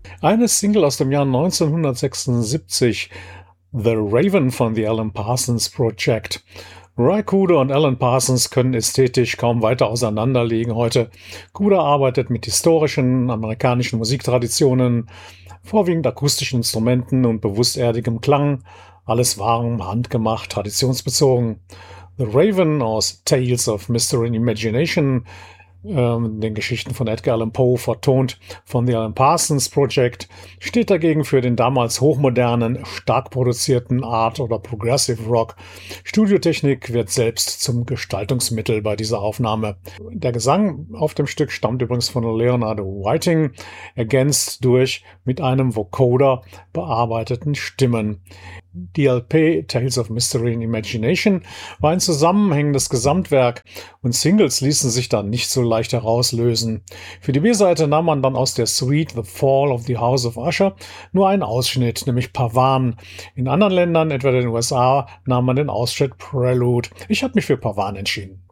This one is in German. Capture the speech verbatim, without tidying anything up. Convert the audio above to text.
Eine Single aus dem Jahr neunzehnhundertsechsundsiebzig, „The Raven“ von The Alan Parsons Project. Ry Cooder und Alan Parsons können ästhetisch kaum weiter auseinanderliegen heute. Cooder arbeitet mit historischen amerikanischen Musiktraditionen, vorwiegend akustischen Instrumenten und bewusst erdigem Klang. Alles warm, handgemacht, traditionsbezogen. The Raven aus Tales of Mystery and Imagination, ähm, den Geschichten von Edgar Allan Poe, vertont von The Alan Parsons Project, steht dagegen für den damals hochmodernen, stark produzierten Art- oder Progressive Rock. Studiotechnik wird selbst zum Gestaltungsmittel bei dieser Aufnahme. Der Gesang auf dem Stück stammt übrigens von Leonard Whiting, ergänzt durch mit einem Vocoder bearbeiteten Stimmen. Die L P Tales of Mystery and Imagination war ein zusammenhängendes Gesamtwerk und Singles ließen sich dann nicht so leicht herauslösen. Für die B-Seite nahm man dann aus der Suite The Fall of the House of Usher nur einen Ausschnitt, nämlich Pavan. In anderen Ländern, etwa den U S A, nahm man den Ausschnitt Prelude. Ich habe mich für Pavan entschieden.